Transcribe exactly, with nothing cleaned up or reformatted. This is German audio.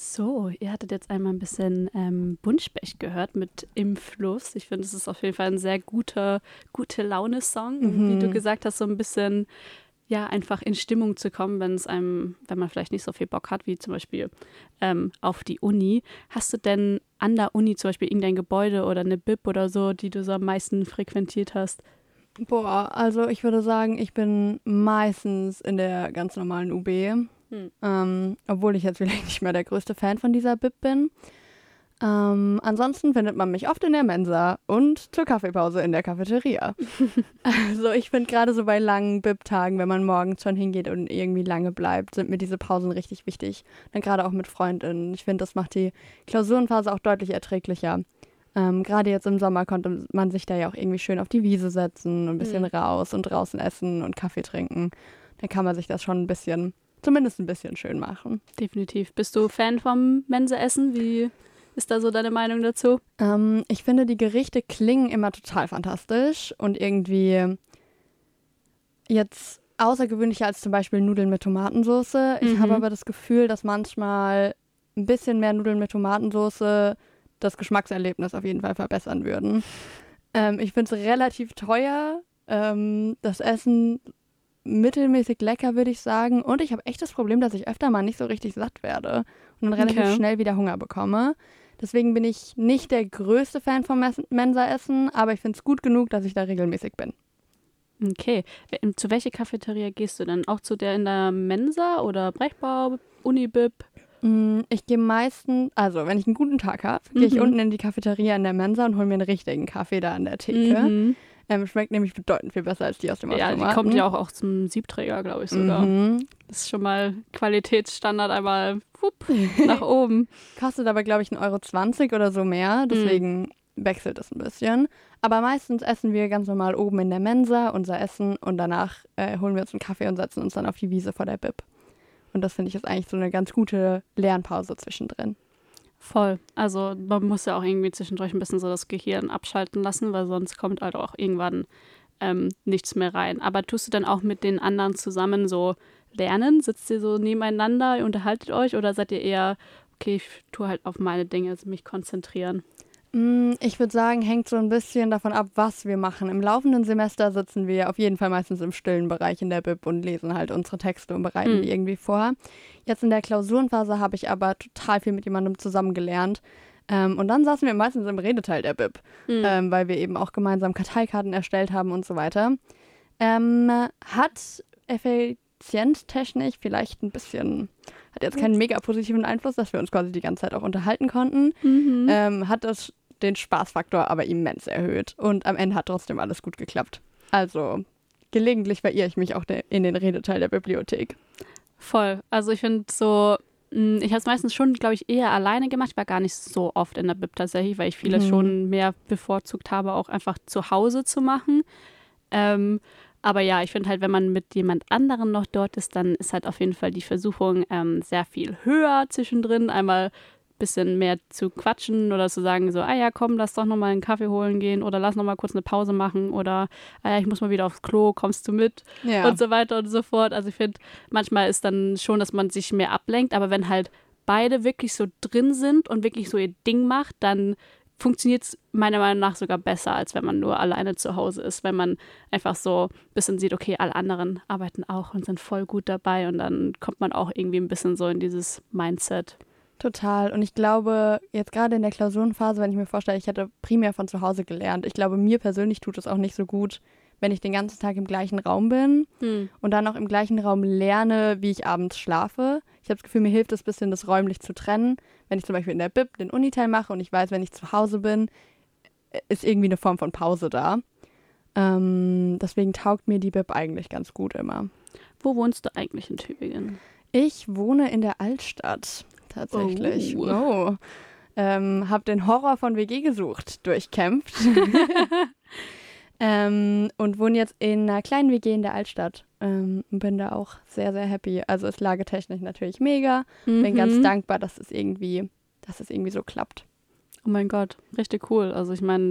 So, ihr hattet jetzt einmal ein bisschen ähm, Buntspecht gehört mit Im Fluss. Ich finde, es ist auf jeden Fall ein sehr guter, gute Laune-Song. Und Mhm. wie du gesagt hast, so ein bisschen, ja, einfach in Stimmung zu kommen, wenn es einem, wenn man vielleicht nicht so viel Bock hat, wie zum Beispiel ähm, auf die Uni. Hast du denn an der Uni zum Beispiel irgendein Gebäude oder eine Bib oder so, die du so am meisten frequentiert hast? Boah, also ich würde sagen, ich bin meistens in der ganz normalen U B, Hm. ähm, obwohl ich jetzt vielleicht nicht mehr der größte Fan von dieser Bib bin. Ähm, ansonsten findet man mich oft in der Mensa und zur Kaffeepause in der Cafeteria. Also ich finde gerade so bei langen Bib-Tagen, wenn man morgens schon hingeht und irgendwie lange bleibt, sind mir diese Pausen richtig wichtig. Dann gerade auch mit FreundInnen. Ich finde, das macht die Klausurenphase auch deutlich erträglicher. Ähm, gerade jetzt im Sommer konnte man sich da ja auch irgendwie schön auf die Wiese setzen, ein bisschen Mhm. raus und draußen essen und Kaffee trinken. Dann kann man sich das schon ein bisschen, zumindest ein bisschen schön machen. Definitiv. Bist du Fan vom Mensaessen? Wie ist da so deine Meinung dazu? Ähm, ich finde, die Gerichte klingen immer total fantastisch und irgendwie jetzt außergewöhnlicher als zum Beispiel Nudeln mit Tomatensauce. Ich Mhm. habe aber das Gefühl, dass manchmal ein bisschen mehr Nudeln mit Tomatensauce das Geschmackserlebnis auf jeden Fall verbessern würden. Ähm, ich finde es relativ teuer. Ähm, das Essen mittelmäßig lecker, würde ich sagen. Und ich habe echt das Problem, dass ich öfter mal nicht so richtig satt werde und dann relativ Okay. schnell wieder Hunger bekomme. Deswegen bin ich nicht der größte Fan vom Mes- Mensa-Essen, aber ich finde es gut genug, dass ich da regelmäßig bin. Okay. We- Zu welcher Cafeteria gehst du denn? Auch zu der in der Mensa oder Brechbau, Unibib? Mm, Ich gehe meistens, also wenn ich einen guten Tag habe, gehe ich Mhm. unten in die Cafeteria in der Mensa und hole mir einen richtigen Kaffee da an der Theke. Mhm. Ähm, schmeckt nämlich bedeutend viel besser als die aus dem Ja, Automaten. die kommt ja auch, auch zum Siebträger, glaube ich sogar. Mhm. Das ist schon mal Qualitätsstandard einmal wupp, nach oben. Kostet aber, glaube ich, ein Euro zwanzig oder so mehr. Deswegen wechselt es ein bisschen. Aber meistens essen wir ganz normal oben in der Mensa unser Essen und danach äh, holen wir uns einen Kaffee und setzen uns dann auf die Wiese vor der Bib. Und das finde ich ist eigentlich so eine ganz gute Lernpause zwischendrin. Voll. Also man muss ja auch irgendwie zwischendurch ein bisschen so das Gehirn abschalten lassen, weil sonst kommt halt auch irgendwann ähm, nichts mehr rein. Aber tust du dann auch mit den anderen zusammen so lernen? Sitzt ihr so nebeneinander, ihr unterhaltet euch oder seid ihr eher, okay, ich tue halt auf meine Dinge, also mich konzentrieren? Mm, Ich würde sagen, hängt so ein bisschen davon ab, was wir machen. Im laufenden Semester sitzen wir auf jeden Fall meistens im stillen Bereich in der Bib und lesen halt unsere Texte und bereiten Hm. die irgendwie vor. Jetzt in der Klausurenphase habe ich aber total viel mit jemandem zusammen gelernt. Ähm, und dann saßen wir meistens im Redeteil der Bib, Hm. ähm, weil wir eben auch gemeinsam Karteikarten erstellt haben und so weiter. Ähm, hat effizienztechnisch vielleicht ein bisschen, hat jetzt keinen mega positiven Einfluss, dass wir uns quasi die ganze Zeit auch unterhalten konnten. Mhm. Ähm, hat das den Spaßfaktor aber immens erhöht. Und am Ende hat trotzdem alles gut geklappt. Also, gelegentlich verirre ich mich auch de- in den Redeteil der Bibliothek. Voll. Also ich finde so, mh, ich habe es meistens schon, glaube ich, eher alleine gemacht. Ich war gar nicht so oft in der Bib tatsächlich, weil ich vieles Mhm. schon mehr bevorzugt habe, auch einfach zu Hause zu machen. Ähm, aber ja, ich finde halt, wenn man mit jemand anderem noch dort ist, dann ist halt auf jeden Fall die Versuchung ähm, sehr viel höher zwischendrin. Einmal ein bisschen mehr zu quatschen oder zu sagen so, ah ja, komm, lass doch nochmal einen Kaffee holen gehen oder lass nochmal kurz eine Pause machen oder ah ja, ich muss mal wieder aufs Klo, kommst du mit? Ja, Und so weiter und so fort. Also ich finde, manchmal ist dann schon, dass man sich mehr ablenkt, aber wenn halt beide wirklich so drin sind und wirklich so ihr Ding macht, dann funktioniert es meiner Meinung nach sogar besser, als wenn man nur alleine zu Hause ist, wenn man einfach so ein bisschen sieht, okay, alle anderen arbeiten auch und sind voll gut dabei und dann kommt man auch irgendwie ein bisschen so in dieses Mindset. total. Und ich glaube, jetzt gerade in der Klausurenphase, wenn ich mir vorstelle, ich hätte primär von zu Hause gelernt. Ich glaube, mir persönlich tut es auch nicht so gut, wenn ich den ganzen Tag im gleichen Raum bin Hm. und dann auch im gleichen Raum lerne, wie ich abends schlafe. Ich habe das Gefühl, mir hilft es ein bisschen, das räumlich zu trennen. Wenn ich zum Beispiel in der Bib den Uniteil mache und ich weiß, wenn ich zu Hause bin, ist irgendwie eine Form von Pause da. Ähm, deswegen taugt mir die Bib eigentlich ganz gut immer. Wo wohnst du eigentlich in Tübingen? Ich wohne in der Altstadt, tatsächlich. Oh. Oh. Ähm, hab den Horror von W G gesucht, durchkämpft. ähm, und wohne jetzt in einer kleinen W G in der Altstadt. Ähm, und bin da auch sehr, sehr happy. Also ist lagetechnisch natürlich mega. Bin ganz Mhm. dankbar, dass es irgendwie, dass es irgendwie so klappt. Oh mein Gott, richtig cool. Also ich meine,